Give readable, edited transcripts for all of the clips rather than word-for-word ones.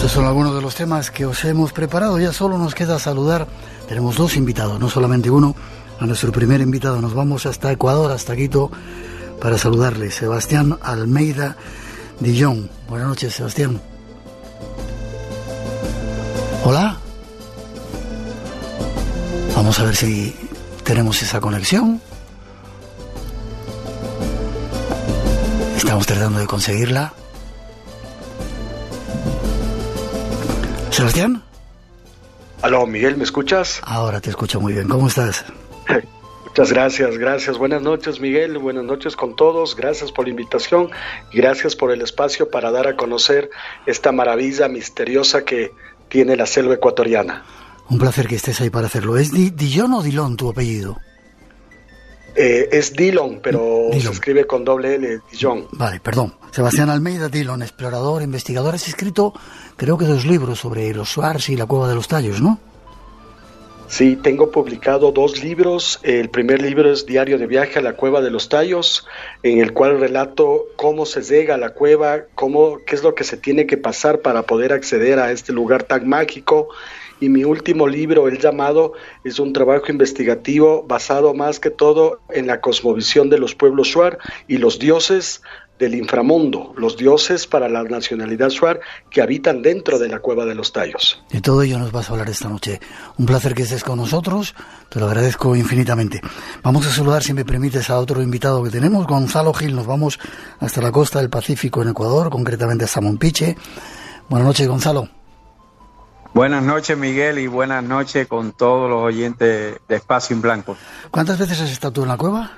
Estos son algunos de los temas que os hemos preparado. Ya solo nos queda saludar. Tenemos dos invitados, no solamente uno. A nuestro primer invitado nos vamos hasta Ecuador, hasta Quito, para saludarle. Sebastián Almeida Dillon. Buenas noches, Sebastián. Hola. Vamos a ver si tenemos esa conexión. Estamos tratando de conseguirla. ¿Sebastián? Aló, Miguel, ¿me escuchas? Ahora te escucho muy bien. ¿Cómo estás? Muchas gracias. Buenas noches, Miguel. Buenas noches con todos. Gracias por la invitación y gracias por el espacio para dar a conocer esta maravilla misteriosa que tiene la selva ecuatoriana. Un placer que estés ahí para hacerlo. ¿Es Dillon o Dillon tu apellido? Es Dillon, pero Dillon. Se escribe con doble L, Dillon. Vale, perdón. Sebastián Almeida Dillon, explorador, investigador. Has escrito, creo que 2 libros sobre los Shuars y la Cueva de los Tallos, ¿no? Sí, tengo publicado 2 libros. El primer libro es Diario de viaje a la Cueva de los Tallos, en el cual relato cómo se llega a la cueva, qué es lo que se tiene que pasar para poder acceder a este lugar tan mágico. Y mi último libro, El Llamado, es un trabajo investigativo basado más que todo en la cosmovisión de los pueblos Shuar y los dioses del inframundo, los dioses para la nacionalidad Shuar que habitan dentro de la Cueva de los Tallos. De todo ello nos vas a hablar esta noche. Un placer que estés con nosotros, te lo agradezco infinitamente. Vamos a saludar, si me permites, a otro invitado que tenemos, Gonzalo Gil. Nos vamos hasta la costa del Pacífico en Ecuador, concretamente hasta Mompiche. Buenas noches, Gonzalo. Buenas noches, Miguel, y buenas noches con todos los oyentes de Espacio en Blanco. ¿Cuántas veces has estado tú en la cueva?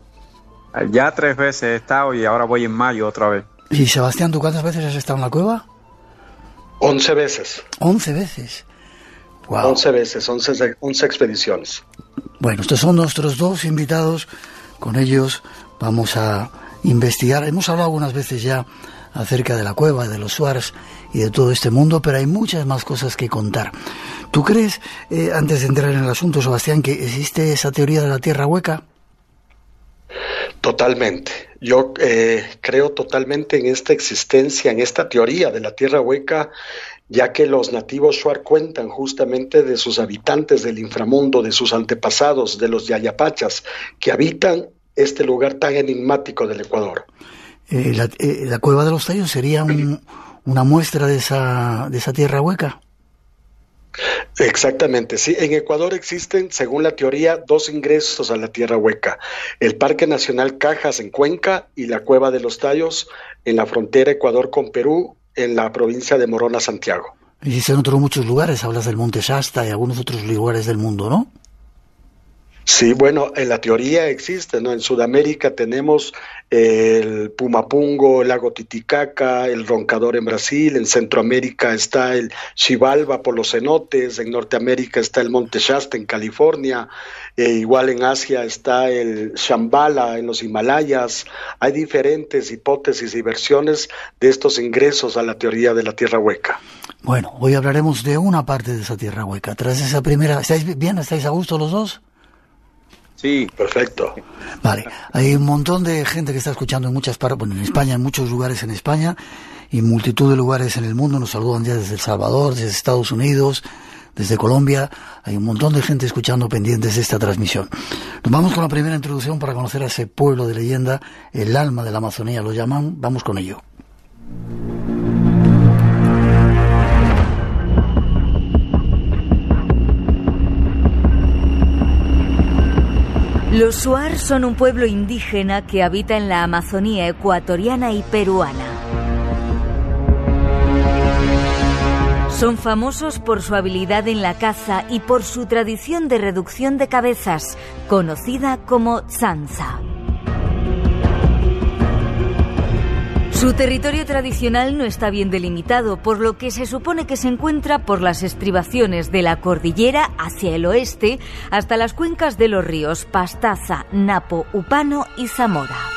Ya 3 veces he estado y ahora voy en mayo otra vez. Y Sebastián, ¿tú cuántas veces has estado en la cueva? 11 veces. 11 veces. Wow. 11 veces, 11 expediciones. Bueno, estos son nuestros 2 invitados. Con ellos vamos a investigar. Hemos hablado algunas veces ya acerca de la cueva, de los Shuars y de todo este mundo, pero hay muchas más cosas que contar. ¿Tú crees, antes de entrar en el asunto, Sebastián, que existe esa teoría de la tierra hueca? Totalmente. Yo creo totalmente en esta existencia, en esta teoría de la tierra hueca, ya que los nativos Shuar cuentan justamente de sus habitantes del inframundo, de sus antepasados, de los yayapachas, que habitan este lugar tan enigmático del Ecuador. La Cueva de los Tallos sería una muestra de esa tierra hueca. Exactamente, sí. En Ecuador existen, según la teoría, 2 ingresos a la tierra hueca: el Parque Nacional Cajas en Cuenca y la Cueva de los Tallos en la frontera Ecuador con Perú, en la provincia de Morona, Santiago. Existen otros muchos lugares, hablas del Monte Shasta y algunos otros lugares del mundo, ¿no? Sí, bueno, en la teoría existe, ¿no? En Sudamérica tenemos el Pumapungo, el lago Titicaca, el Roncador en Brasil. En Centroamérica está el Xibalba por los cenotes. En Norteamérica está el Monte Shasta en California. Igual en Asia está el Shambhala en los Himalayas. Hay diferentes hipótesis y versiones de estos ingresos a la teoría de la tierra hueca. Bueno, hoy hablaremos de una parte de esa tierra hueca. Tras esa primera, ¿estáis bien? ¿Estáis a gusto los dos? Sí, perfecto. Vale, hay un montón de gente que está escuchando en muchas partes, bueno, en España, en muchos lugares en España y multitud de lugares en el mundo. Nos saludan ya desde El Salvador, desde Estados Unidos, desde Colombia. Hay un montón de gente escuchando pendientes de esta transmisión. Nos vamos con la primera introducción para conocer a ese pueblo de leyenda, el alma de la Amazonía lo llaman. Vamos con ello. Los Shuar son un pueblo indígena que habita en la Amazonía ecuatoriana y peruana. Son famosos por su habilidad en la caza y por su tradición de reducción de cabezas, conocida como tzanza. Su territorio tradicional no está bien delimitado, por lo que se supone que se encuentra por las estribaciones de la cordillera hacia el oeste hasta las cuencas de los ríos Pastaza, Napo, Upano y Zamora.